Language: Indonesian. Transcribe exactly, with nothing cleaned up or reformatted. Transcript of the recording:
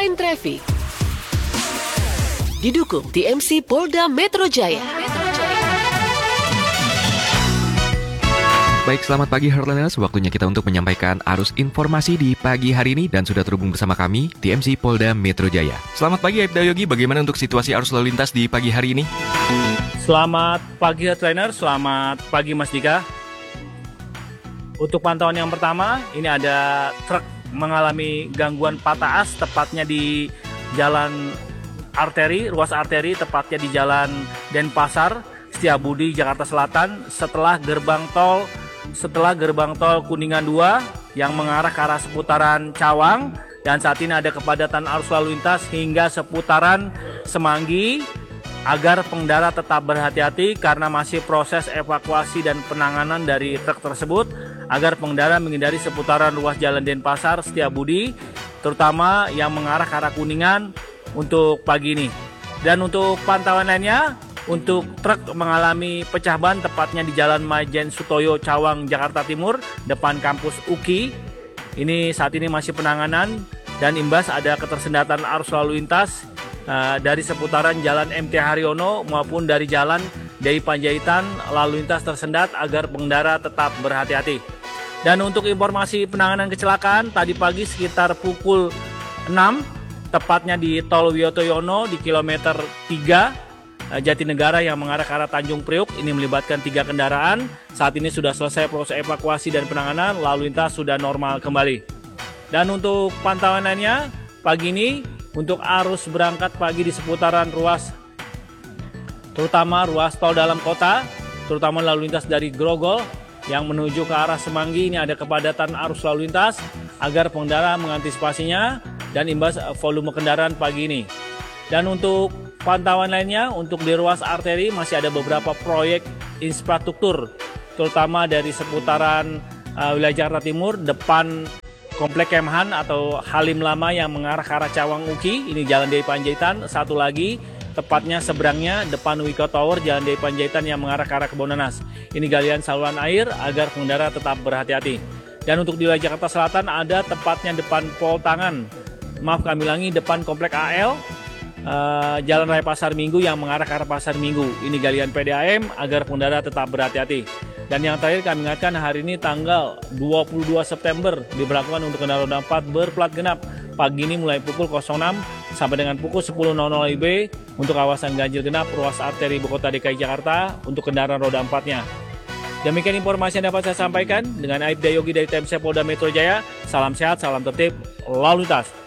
Line Traffic. Didukung T M C Polda Metro Jaya. Baik, selamat pagi Heartlanders. Waktunya kita untuk menyampaikan arus informasi di pagi hari ini dan sudah terhubung bersama kami, T M C Polda Metro Jaya. Selamat pagi Aibda Yogi, bagaimana untuk situasi arus lalu lintas di pagi hari ini? Selamat pagi Heartlanders, selamat pagi Mas Dika. Untuk pantauan yang pertama, ini ada truk mengalami gangguan patah as, tepatnya di jalan arteri, ruas arteri, tepatnya di jalan Denpasar, Setiabudi, Jakarta Selatan, setelah gerbang tol setelah gerbang tol Kuningan dua yang mengarah ke arah seputaran Cawang, dan saat ini ada kepadatan arus lalu lintas hingga seputaran Semanggi, agar pengendara tetap berhati-hati karena masih proses evakuasi dan penanganan dari truk tersebut, agar pengendara menghindari seputaran ruas jalan Denpasar, Setiabudi, terutama yang mengarah ke arah Kuningan untuk pagi ini. Dan untuk pantauan lainnya, untuk truk mengalami pecah ban tepatnya di Jalan Majen Sutoyo, Cawang, Jakarta Timur, depan kampus U K I. Ini saat ini masih penanganan dan imbas ada ketersendatan arus lalu lintas uh, dari seputaran Jalan M T Haryono maupun dari Jalan Dai Panjaitan, lalu lintas tersendat agar pengendara tetap berhati-hati. Dan untuk informasi penanganan kecelakaan, tadi pagi sekitar pukul enam, tepatnya di Tol Wiyoto Yono di kilometer tiga, Jatinegara yang mengarah ke arah Tanjung Priuk, ini melibatkan tiga kendaraan. Saat ini sudah selesai proses evakuasi dan penanganan, lalu lintas sudah normal kembali. Dan untuk pantauan lainnya, pagi ini untuk arus berangkat pagi di seputaran ruas, terutama ruas tol dalam kota, terutama lalu lintas dari Grogol yang menuju ke arah Semanggi, ini ada kepadatan arus lalu lintas agar pengendara mengantisipasinya dan imbas volume kendaraan pagi ini. Dan untuk pantauan lainnya, untuk di ruas arteri masih ada beberapa proyek infrastruktur, terutama dari seputaran uh, wilayah Jakarta Timur, depan Komplek Kemhan atau Halim Lama yang mengarah ke arah Cawang U K I, ini Jalan Dai Panjaitan. Satu lagi, tepatnya seberangnya, depan Wiko Tower, Jalan Dai Panjaitan yang mengarah ke arah Kebonanas. Ini galian saluran air agar pengendara tetap berhati-hati. Dan untuk di wilayah Jakarta Selatan ada tepatnya depan Pol Tangan, maaf kami ulangi, depan Komplek A L, Uh, Jalan Raya Pasar Minggu yang mengarah ke arah Pasar Minggu. Ini galian P D A M agar pengendara tetap berhati-hati. Dan yang terakhir kami ingatkan, hari ini tanggal dua puluh dua September diberlakukan untuk kendaraan roda empat berplat genap. Pagi ini mulai pukul nol enam sampai dengan pukul sepuluh W I B untuk kawasan ganjil genap ruas arteri Ibu Kota D K I Jakarta untuk kendaraan roda empat-nya. Demikian informasi yang dapat saya sampaikan dengan Aibda Yogi dari T M C Polda Metro Jaya. Salam sehat, salam tertib, lalu lintas.